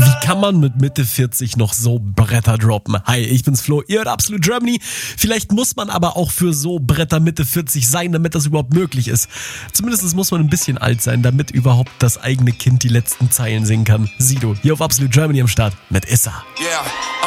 Wie kann man mit Mitte 40 noch so Bretter droppen? Hi, ich bin's Flo, ihr hört Absolute Germany. Vielleicht muss man aber auch für so Bretter Mitte 40 sein, damit das überhaupt möglich ist. Zumindest muss man ein bisschen alt sein, damit überhaupt das eigene Kind die letzten Zeilen singen kann. Sido, hier auf Absolute Germany am Start mit Issa. Yeah.